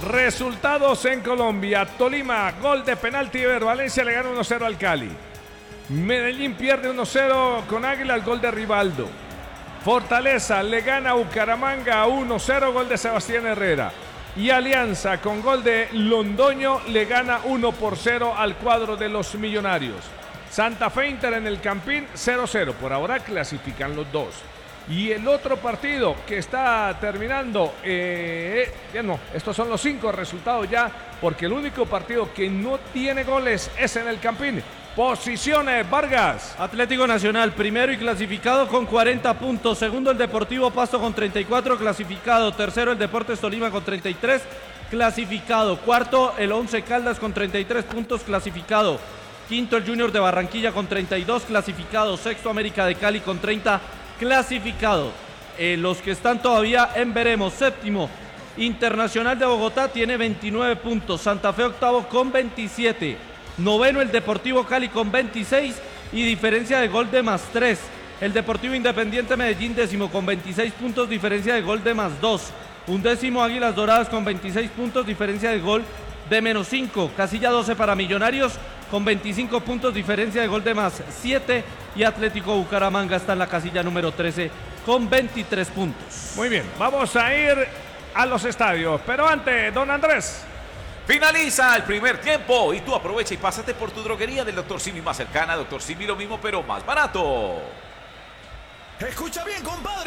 Resultados en Colombia. Tolima, gol de penalti de Valencia, le gana 1-0 al Cali. Medellín pierde 1-0 con Águila, el gol de Rivaldo. Fortaleza le gana a Bucaramanga 1-0, gol de Sebastián Herrera. Y Alianza con gol de Londoño le gana 1-0 al cuadro de los Millonarios. Santa Fe Inter en el Campín 0-0, por ahora clasifican los dos. Y el otro partido que está terminando, estos son los 5 resultados ya, porque el único partido que no tiene goles es en el Campín. Posiciones, Vargas. Atlético Nacional, primero y clasificado con 40 puntos. Segundo, el Deportivo Pasto con 34, clasificado. Tercero, el Deportes Tolima con 33, clasificado. Cuarto, el Once Caldas con 33 puntos, clasificado. Quinto, el Junior de Barranquilla con 32, clasificado. Sexto, América de Cali con 30, clasificado. Los que están todavía en veremos. Séptimo, Internacional de Bogotá tiene 29 puntos. Santa Fe octavo con 27. Noveno, el Deportivo Cali con 26 y diferencia de gol de +3. El Deportivo Independiente Medellín décimo con 26 puntos, diferencia de gol de +2. Undécimo, Águilas Doradas con 26 puntos, diferencia de gol de -5. Casilla 12 para Millonarios con 25 puntos, diferencia de gol de +7. Y Atlético Bucaramanga está en la casilla número 13 con 23 puntos. Muy bien, vamos a ir a los estadios, pero antes, don Andrés. Finaliza el primer tiempo y tú aprovecha y pásate por tu droguería del Dr. Simi más cercana. Dr. Simi, lo mismo pero más barato. Escucha bien, compadre.